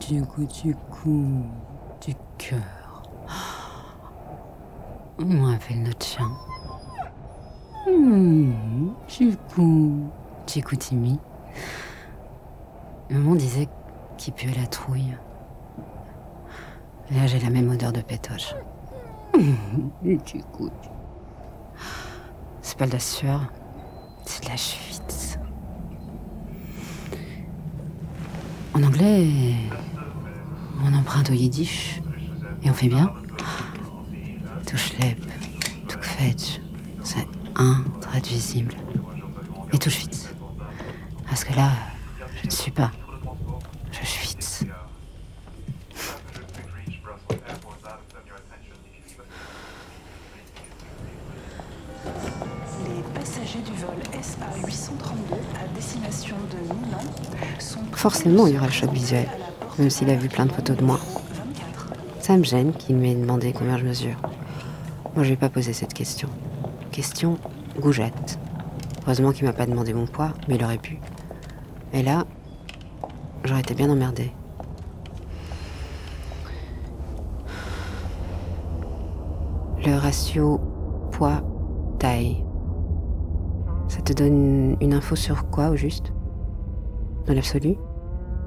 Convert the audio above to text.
du cœur. On appelle notre chien. Chico Timmy. Maman disait qu'il puait la trouille. Là, j'ai la même odeur de pétoche. C'est pas de la sueur, c'est de la schwitz. En anglais, on emprunte au yiddish et on fait bien. Tout schlepp, tout fetch, c'est intraduisible. Et tout schwitz. Parce que là, je ne suis pas. Je schwitz. Les passagers du vol SA 832 à destination de Milan sont... Forcément, il y aura le choc visuel, même s'il a vu plein de photos de moi. Ça me gêne qu'il m'ait demandé combien je mesure. Moi, je vais pas poser cette question. Question goujette. Heureusement qu'il m'a pas demandé mon poids, mais il aurait pu. Et là, j'aurais été bien emmerdée. Le ratio poids-taille, ça te donne une info sur quoi au juste ? Dans l'absolu ?